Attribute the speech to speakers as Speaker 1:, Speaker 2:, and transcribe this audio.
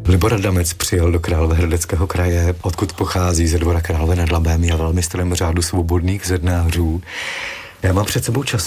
Speaker 1: Libor Adamec přijel do Královéhradeckého kraje, odkud pochází ze Dvora Králové nad Labem, je velmistrem řádu svobodných zednářů. Já mám před sebou časopis